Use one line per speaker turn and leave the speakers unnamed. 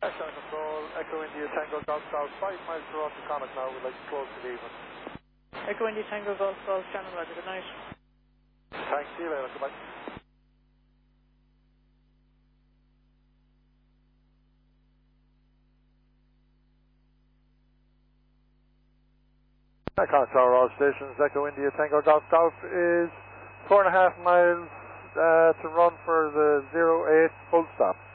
Action Control, Echo India Tango Golf South, 5 miles to run to Connacht now, we'd like to close the evening.
Echo India Tango Golf South, Shannon Roger, good night.
Thanks, see you later, goodbye. Connacht Tower, all stations, Echo India Tango Golf South is 4.5 miles to run for the 08 full stop.